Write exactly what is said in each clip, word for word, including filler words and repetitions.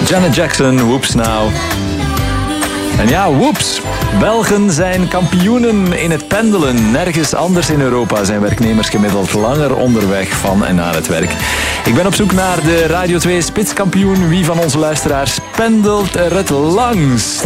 Janet Jackson, Whoops Now. En ja, whoops. Belgen zijn kampioenen in het pendelen. Nergens anders in Europa zijn werknemers gemiddeld langer onderweg van en naar het werk. Ik ben op zoek naar de Radio twee spitskampioen. Wie van onze luisteraars pendelt er het langst?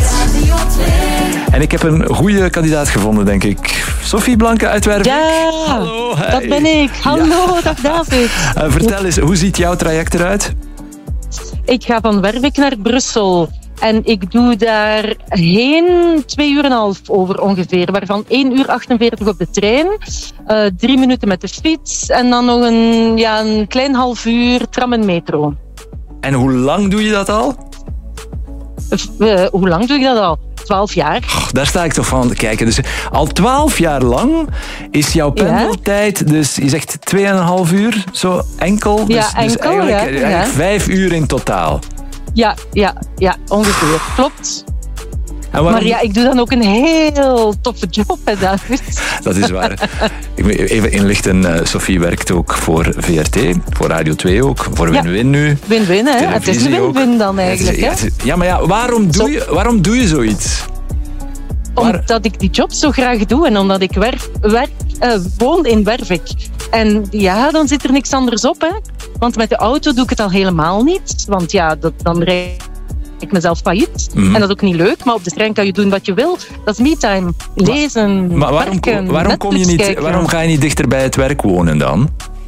En ik heb een goede kandidaat gevonden, denk ik. Sophie Blanke uit Wervik. Ja, hallo, hey. Dat ben ik. Hallo, ja. Dag David. Uh, vertel eens, hoe ziet jouw traject eruit? Ik ga van Wervik naar Brussel. En ik doe daarheen twee uur en een half over ongeveer. Waarvan één uur achtenveertig op de trein. Uh, drie minuten met de fiets. En dan nog een, ja, een klein half uur tram en metro. En hoe lang doe je dat al? Uh, hoe lang doe ik dat al? Twaalf jaar. Oh, daar sta ik toch van te kijken. Dus al twaalf jaar lang is jouw pendeltijd, ja? Dus je zegt tweeënhalf uur, zo enkel. Dus, ja, enkel, dus eigenlijk, ja. eigenlijk ja. vijf uur in totaal. Ja, ja, ja, ongeveer. Klopt. Waarom... Maar ja, ik doe dan ook een heel toffe job, hè, David. Dat is waar. Ik moet even inlichten, uh, Sophie werkt ook voor V R T, voor Radio twee ook, voor Win-Win nu. Win-Win, hè? Het is een win-win dan eigenlijk, hè? Ja, maar ja, waarom doe je, waarom doe je zoiets? Omdat Waar... ik die job zo graag doe en omdat ik werf, werk, uh, woon in Wervik. En ja, dan zit er niks anders op, hè. Want met de auto doe ik het al helemaal niet. Want ja, dat, dan rijd ik mezelf failliet. Mm. En dat is ook niet leuk. Maar op de trein kan je doen wat je wil. Dat is me-time. Lezen, maar, maar waarom, werken, waarom, kom je niet, waarom ga je niet dichter bij het werk wonen dan?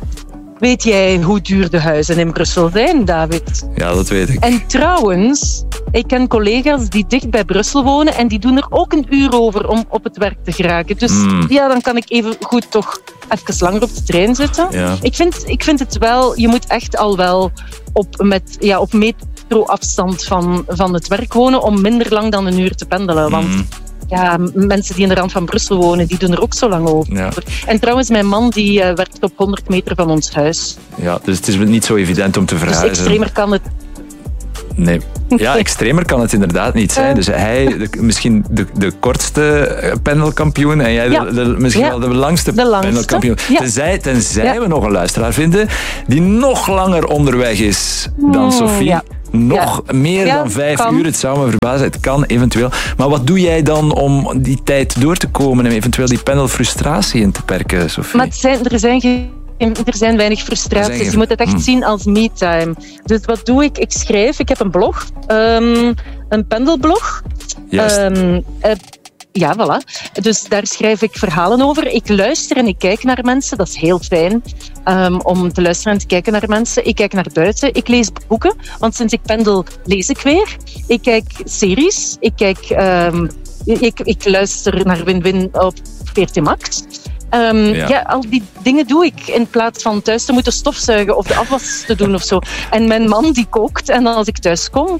Weet jij hoe duur de huizen in Brussel zijn, David? Ja, dat weet ik. En trouwens, ik ken collega's die dicht bij Brussel wonen en die doen er ook een uur over om op het werk te geraken. Dus mm. ja, dan kan ik even goed toch even langer op de trein zitten. Ja. Ik vind, ik vind het wel, je moet echt al wel op, met, ja, op metro-afstand van, van het werk wonen om minder lang dan een uur te pendelen. Want mm. ja, mensen die in de rand van Brussel wonen, die doen er ook zo lang over. Ja. En trouwens, mijn man die uh, werkt op honderd meter van ons huis. Ja, dus het is niet zo evident om te verhuizen. Dus extremer kan het... Nee. Ja, extremer kan het inderdaad niet zijn. Dus hij, de, misschien de, de kortste pendelkampioen en jij de, ja. de, misschien ja. wel de langste, de langste. pendelkampioen. Ja. Tenzij, tenzij ja. we nog een luisteraar vinden die nog langer onderweg is dan mm, Sophie. Ja. Nog ja. meer ja, dan vijf kan. uur, het zou me verbazen. Het kan eventueel. Maar wat doe jij dan om die tijd door te komen en eventueel die pendelfrustratie in te perken, Sophie? Maar het zijn, er zijn geen... Er zijn weinig frustraties. Zijn... Je moet het echt mm. zien als me-time. Dus wat doe ik? Ik schrijf. Ik heb een blog. Um, een pendelblog. Um, uh, ja, voilà. Dus daar schrijf ik verhalen over. Ik luister en ik kijk naar mensen. Dat is heel fijn. Um, om te luisteren en te kijken naar mensen. Ik kijk naar buiten. Ik lees boeken. Want sinds ik pendel, lees ik weer. Ik kijk series. Ik kijk... Um, ik, ik luister naar Win-Win op V R T Max. Um, ja. ja, al die dingen doe ik in plaats van thuis te moeten stofzuigen of de afwas te doen of zo. En mijn man die kookt en als ik thuis kom,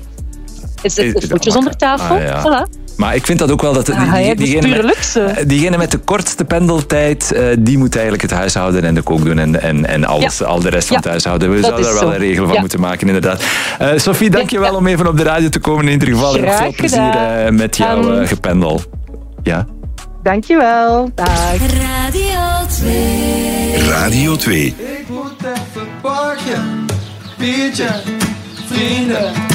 is het, het voetjes onder tafel. Ah, ja. Voilà. Maar ik vind dat ook wel dat... Die, ah, ja, die, diegene, met, diegene met de kortste pendeltijd, uh, die moet eigenlijk het huishouden en de kook doen en, en, en alles, ja. al de rest van ja. het huishouden. We zouden er wel zo. een regel van ja. moeten maken, inderdaad. Uh, Sophie, dank je wel ja. om even op de radio te komen. In ieder geval Graag veel plezier uh, met jouw uh, gependel. Ja. Dankjewel. Dag. Radio twee. Radio twee. Ik moet even parken. Biertje. Vrienden.